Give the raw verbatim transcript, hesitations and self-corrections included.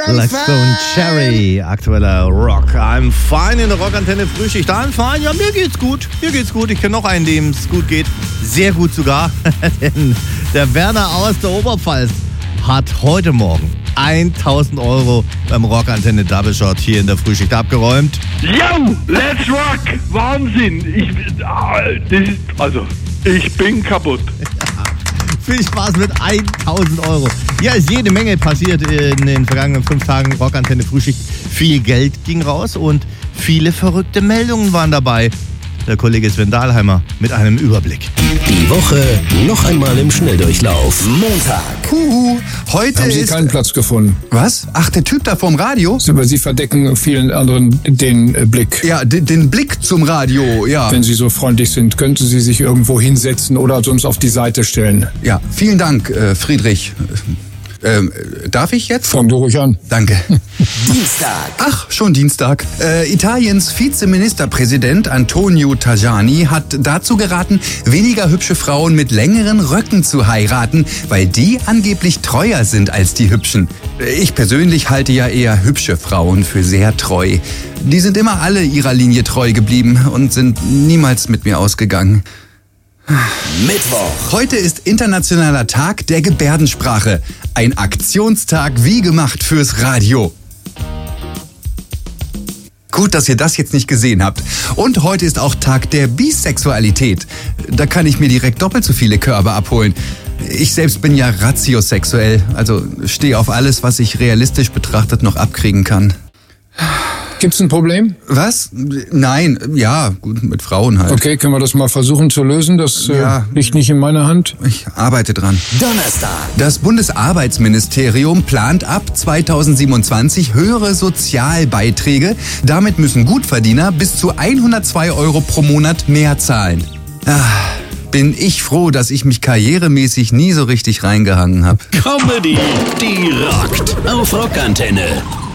I'm Blackstone Cherry, aktueller Rock. I'm fine in der Rockantenne Frühschicht. I'm fine, ja, mir geht's gut. Mir geht's gut. Ich kenne noch einen, dem es gut geht. Sehr gut sogar. Denn der Werner aus der Oberpfalz hat heute Morgen tausend Euro beim Rockantenne Double Shot hier in der Frühschicht abgeräumt. Yo, let's rock! Wahnsinn! Ich, das ist, also, ich bin kaputt. Viel Spaß mit tausend Euro. Ja, ist jede Menge passiert in den vergangenen fünf Tagen Rockantenne Frühschicht. Viel Geld ging raus und viele verrückte Meldungen waren dabei. Der Kollege Sven Dahlheimer mit einem Überblick. Die Woche noch einmal im Schnelldurchlauf. Montag. Huhu, heute Haben Sie ist... keinen Platz gefunden? Was? Ach, der Typ da vorm Radio? Aber Sie verdecken vielen anderen den äh, Blick. Ja, den, den Blick zum Radio, ja. Wenn Sie so freundlich sind, könnten Sie sich irgendwo hinsetzen oder uns auf die Seite stellen. Ja, vielen Dank, äh, Friedrich. Ähm, darf ich jetzt? Fangen Sie ruhig an. Danke. Dienstag. Ach, schon Dienstag. Äh, Italiens Vizeministerpräsident Antonio Tajani hat dazu geraten, weniger hübsche Frauen mit längeren Röcken zu heiraten, weil die angeblich treuer sind als die hübschen. Ich persönlich halte ja eher hübsche Frauen für sehr treu. Die sind immer alle ihrer Linie treu geblieben und sind niemals mit mir ausgegangen. Mittwoch. Heute ist Internationaler Tag der Gebärdensprache. Ein Aktionstag wie gemacht fürs Radio. Gut, dass ihr das jetzt nicht gesehen habt. Und heute ist auch Tag der Bisexualität. Da kann ich mir direkt doppelt so viele Körbe abholen. Ich selbst bin ja ratiosexuell, also stehe auf alles, was ich realistisch betrachtet noch abkriegen kann. Gibt's ein Problem? Was? Nein, ja, gut, mit Frauen halt. Okay, können wir das mal versuchen zu lösen? Das äh, Ja. liegt nicht in meiner Hand. Ich arbeite dran. Donnerstag. Das Bundesarbeitsministerium plant ab zweitausendsiebenundzwanzig höhere Sozialbeiträge. Damit müssen Gutverdiener bis zu hundertzwei Euro pro Monat mehr zahlen. Ah, bin ich froh, dass ich mich karrieremäßig nie so richtig reingehangen habe. Comedy, die rockt. Auf Rockantenne.